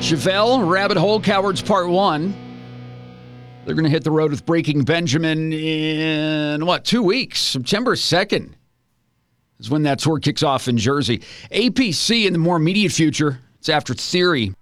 Chevelle, Rabbit Hole, Cowards Part 1. They're going to hit the road with Breaking Benjamin in, 2 weeks? September 2nd is when that tour kicks off in Jersey. APC in the more immediate future, it's after Theory.